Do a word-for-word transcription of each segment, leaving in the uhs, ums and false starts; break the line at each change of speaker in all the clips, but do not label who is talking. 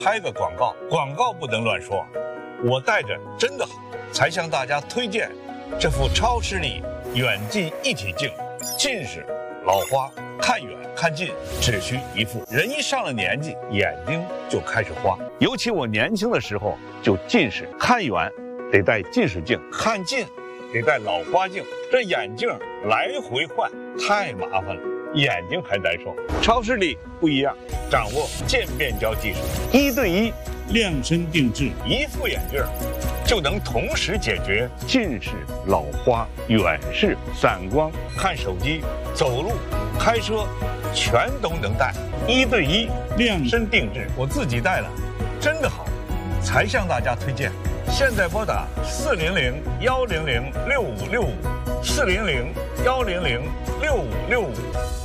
拍个广告，广告不能乱说。我戴着真的好，才向大家推荐这副超视力远近一体镜。近视、老花，看远看近只需一副。人一上了年纪，眼睛就开始花。尤其我年轻的时候就近视，看远得戴近视镜，看近得戴老花镜，这眼镜来回换太麻烦了，眼睛还难受。超视力不一样，掌握渐变焦技术，一对一量身定制，一副眼镜就能同时解决近视、老花、远视、散光、看手机、走路、开车，全都能戴，一对一量身定制。我自己戴了，真的好，才向大家推荐。现在拨打四零零幺零零六五六五，四零零幺零零六五六五。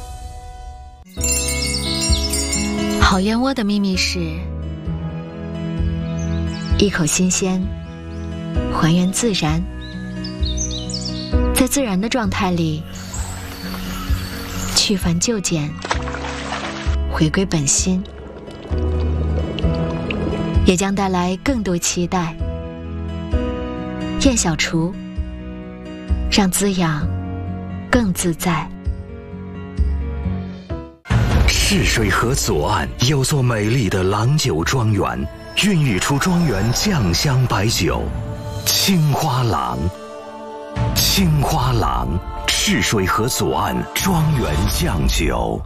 好燕窝的秘密是一口新鲜，还原自然，在自然的状态里去繁就简，回归本心，也将带来更多期待。燕小厨，让滋养更自在。
泗水河左岸有座美丽的郎酒庄园，孕育出庄园酱香白酒青花郎。青花郎，泗水河左岸庄园酱酒。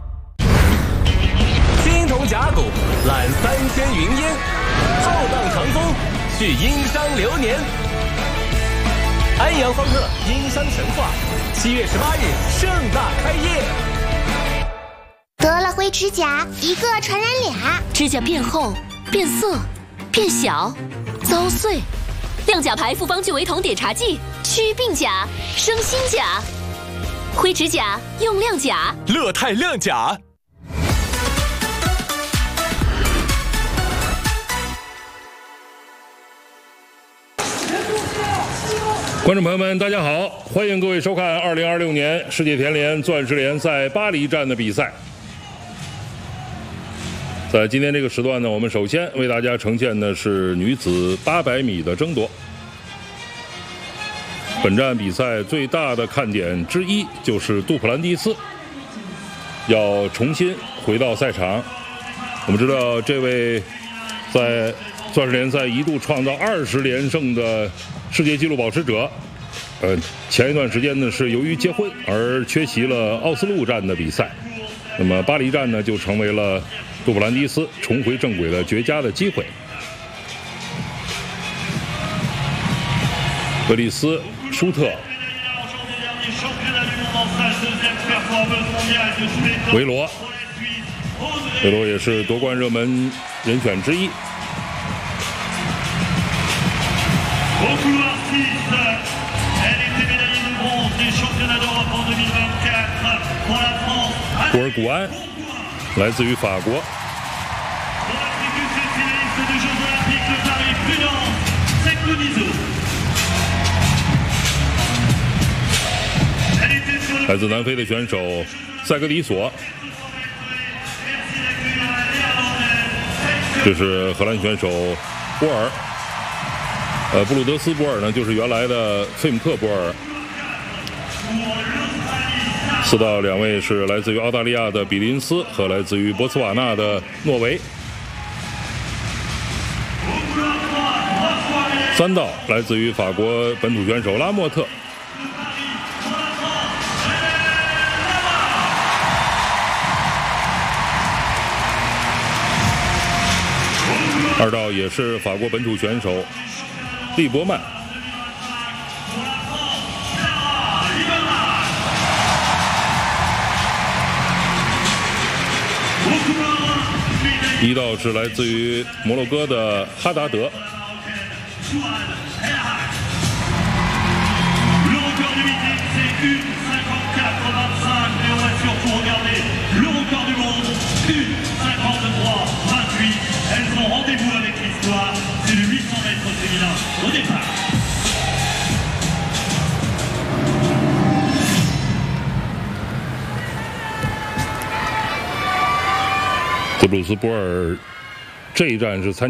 青铜甲骨揽三千云烟，浩荡长风续殷商流年。安阳方特殷商神话，七月十八日盛大开业。
得了灰指甲，一个传染俩，
指甲变厚、变色、变小、遭碎。亮甲牌复方聚维酮碘茶剂，祛病甲，生新甲。灰指甲用亮甲，
乐泰亮甲。
观众朋友们，大家好，欢迎各位收看二零二六年世界田联钻石联赛巴黎站的比赛。在今天这个时段呢，我们首先为大家呈现的是女子八百米的争夺。本站比赛最大的看点之一就是杜普兰蒂斯要重新回到赛场。我们知道，这位在钻石联赛一度创造二十连胜的世界纪录保持者，呃，前一段时间呢是由于结婚而缺席了奥斯陆站的比赛。那么巴黎站呢就成为了杜普兰蒂斯重回正轨的绝佳的机会。格里斯、舒特、维罗，维罗也是夺冠热门人选之一。古尔古安来自于法国。来自南非的选手塞格迪索，这是荷兰选手波尔，呃，布鲁德斯波尔呢，就是原来的费姆特波尔。四道两位是来自于澳大利亚的比林斯和来自于博茨瓦纳的诺维。三道来自于法国本土选手拉莫特。二道也是法国本土选手利伯曼。一道是来自于摩洛哥的哈达德。德布鲁斯波尔之这一站是参